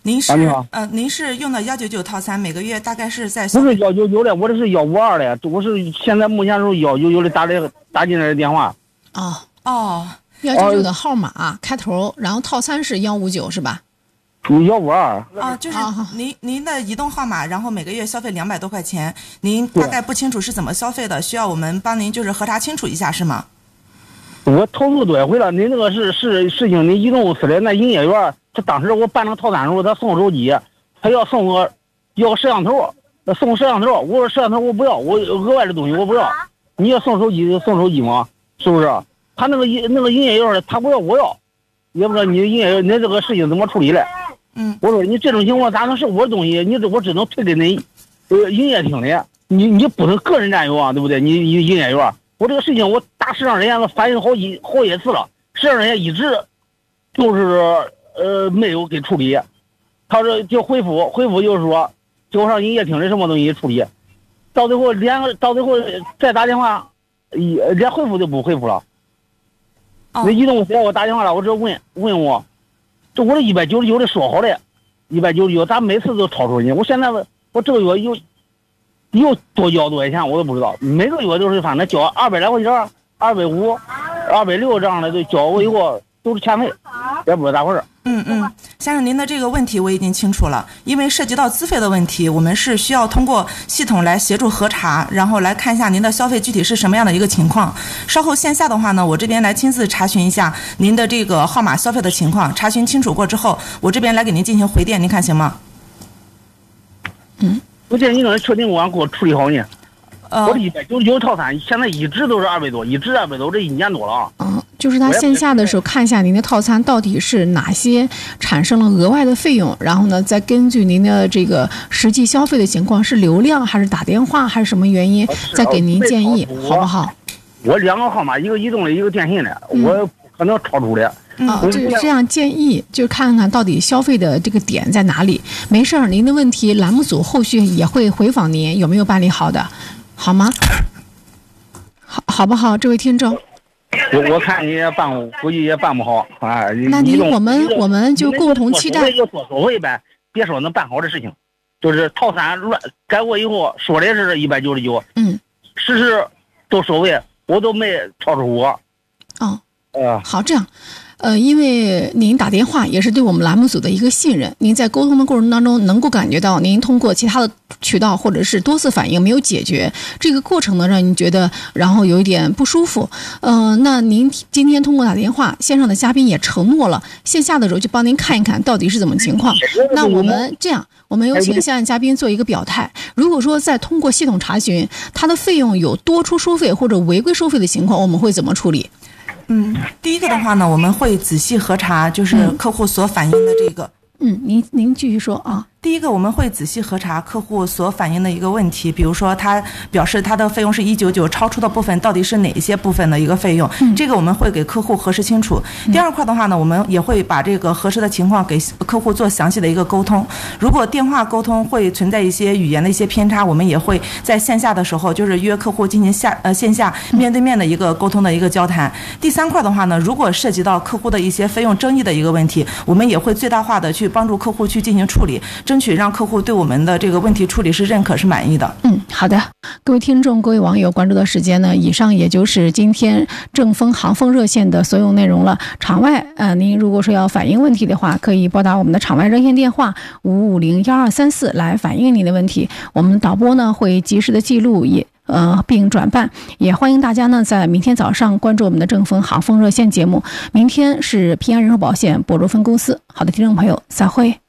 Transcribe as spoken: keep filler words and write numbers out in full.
您是、 啊、 呃，您是用的幺九九套餐，每个月大概是在不是幺九九的，我这是幺五二的，我是现在目前是幺九九的打的打进来的电话。 哦哦， 幺九九的号码、哦、开头，然后套餐是幺五九是吧？ 幺五二啊，就是您、哦、您的移动号码，然后每个月消费两百多块钱，您大概不清楚是怎么消费的，需要我们帮您就是核查清楚一下，是吗？ 我投诉多少回了，您那个是是事情，您移动公司的那营业员，他当时我办那个套餐的时候，他送手机，他要送我要摄像头，送摄像头，我说摄像头我不要，我额外的东西我不要，你要送手机就送手机嘛，是不是？他那个那个营业员他不要我要，也不知道你营业员你这个事情怎么处理的。 嗯， 我说你这种情况咋能是我的东西？你这我只能退给你，呃，营业厅的，你你不能个人占有啊，对不对？你你营业员，我这个事情我打市场人员反映好几好几次了，市场人员一直就是呃没有给处理，他说就回复回复就是说就上营业厅的什么东西处理，到最后连到最后再打电话，也连回复都不回复了。 哦、 那移动公司我打电话了，我只问问我。这我这一百九十九的说好的，一百九十九，咱每次都超出人家。我现在我这个月又又多交多少钱，我都不知道。每个月都是反正交二百来块钱，二百五、二百六这样的，都交过以后都是欠费，也不知道咋回事。 嗯嗯，先生，您的这个问题我已经清楚了，因为涉及到资费的问题，我们是需要通过系统来协助核查，然后来看一下您的消费具体是什么样的一个情况。稍后线下的话呢，我这边来亲自查询一下您的这个号码消费的情况，查询清楚过之后，我这边来给您进行回电，您看行吗？ 嗯， 我建议你能确定我给我处理好呢。 呃， 我这一百九十九套餐现在一直都是二百多，一直二百多，这一年多了啊。 嗯，就是他线下的时候看一下您的套餐到底是哪些产生了额外的费用，然后呢，再根据您的这个实际消费的情况，是流量还是打电话还是什么原因，再给您建议，好不好？ 我两个号码，一个移动的，一个电信的，嗯、我可能超出的。 啊，就是这样建议，就看看到底消费的这个点在哪里。没事儿，您的问题栏目组后续也会回访您有没有办理好的，好吗？好，好不好，这位听众？ 我我看你也办，估计也办不好啊。 那您我们我们就共同期待。 就说收费呗，别说能办好的事情，就是套餐乱改过以后说的是一百九十九， 嗯， 实时都收费，我都没超出我。 哦， 呃， 好，这样。呃，因为您打电话也是对我们栏目组的一个信任，您在沟通的过程当中能够感觉到您通过其他的渠道或者是多次反映没有解决这个过程呢，让您觉得然后有一点不舒服。呃，那您今天通过打电话，线上的嘉宾也承诺了，线下的时候就帮您看一看到底是怎么情况。那我们这样，我们有请线上嘉宾做一个表态。如果说再通过系统查询，它的费用有多出收费或者违规收费的情况，我们会怎么处理？ 嗯，第一个的话呢，我们会仔细核查，就是客户所反映的这个。 嗯，您您继续说啊。 第一个，我们会仔细核查客户所反映的一个问题，比如说他表示他的费用是一百九十九，超出的部分到底是哪一些部分的一个费用， 嗯、 这个我们会给客户核实清楚。嗯、第二块的话呢，我们也会把这个核实的情况给客户做详细的一个沟通。如果电话沟通会存在一些语言的一些偏差，我们也会在线下的时候就是约客户进行下呃线下面对面的一个沟通的一个交谈。第三块的话呢，如果涉及到客户的一些费用争议的一个问题，我们也会最大化的去帮助客户去进行处理，争取让客户对我们的这个问题处理是认可是满意的。 嗯，好的，各位听众各位网友关注的时间呢，以上也就是今天正风航风热线的所有内容了。场外呃，您如果说要反映问题的话，可以拨打我们的场外热线电话五五零幺二三四来反映您的问题，我们导播呢会及时的记录也呃，并转办，也欢迎大家呢在明天早上关注我们的正风航风热线节目。明天是平安人寿保险博州分公司。好的，听众朋友，再会。